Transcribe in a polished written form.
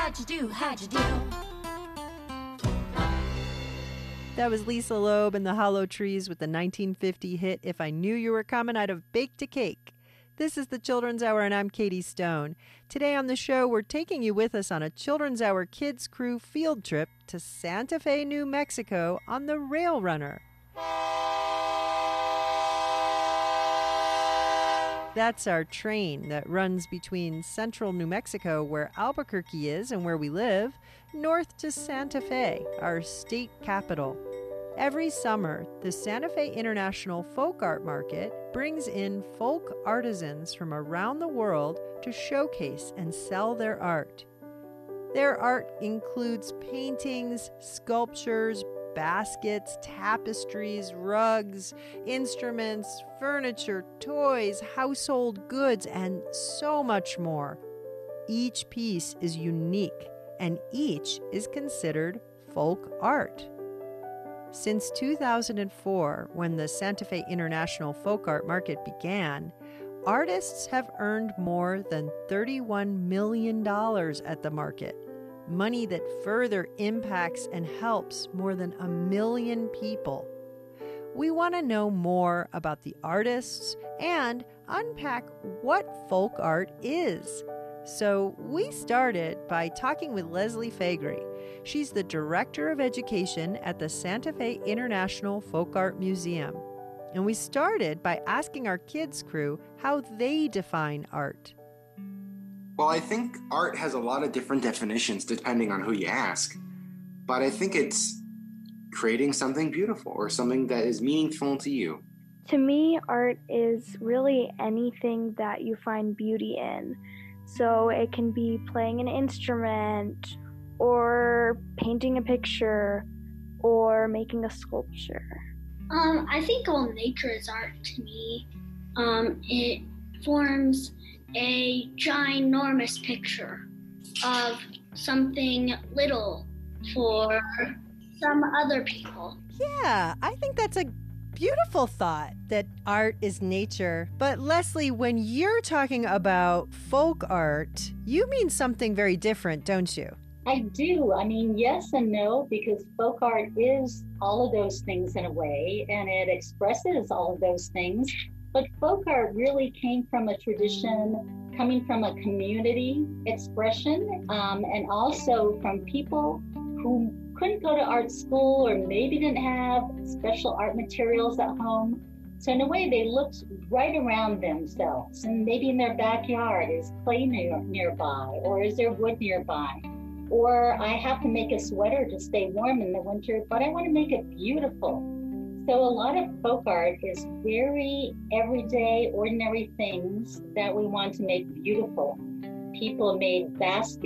how'd you do, how'd you do? That was Lisa Loeb and the Hollow Trees with the 1950 hit If I Knew You Were Coming, I'd Have Baked a Cake. This is the Children's Hour, and I'm Katie Stone. Today on the show, we're taking you with us on a Children's Hour Kids Crew field trip to Santa Fe, New Mexico on the Rail Runner. That's our train that runs between central New Mexico, where Albuquerque is and where we live, north to Santa Fe, our state capital. Every summer, the Santa Fe International Folk Art Market brings in folk artisans from around the world to showcase and sell their art. Their art includes paintings, sculptures, baskets, tapestries, rugs, instruments, furniture, toys, household goods, and so much more. Each piece is unique, and each is considered folk art. Since 2004, when the Santa Fe International Folk Art Market began, artists have earned more than $31 million at the market, money that further impacts and helps more than 1 million people. We want to know more about the artists and unpack what folk art is. So we started by talking with Leslie Faegre. She's the Director of Education at the Santa Fe International Folk Art Museum. And we started by asking our kids' crew how they define art. Well, I think art has a lot of different definitions depending on who you ask. But I think it's creating something beautiful or something that is meaningful to you. To me, art is really anything that you find beauty in. So it can be playing an instrument, or painting a picture, or making a sculpture. I think all nature is art to me. It forms a ginormous picture of something little for some other people. Yeah, I think that's a beautiful thought that art is nature. But Leslie, when you're talking about folk art, you mean something very different, don't you? I do. I mean, yes and no, because folk art is all of those things in a way, and it expresses all of those things. But folk art really came from a tradition, coming from a community expression, and also from people who couldn't go to art school or maybe didn't have special art materials at home. So in a way, they looked right around themselves. And maybe in their backyard is clay nearby, or is there wood nearby? Or I have to make a sweater to stay warm in the winter, but I want to make it beautiful. So a lot of folk art is very everyday, ordinary things that we want to make beautiful. People made baskets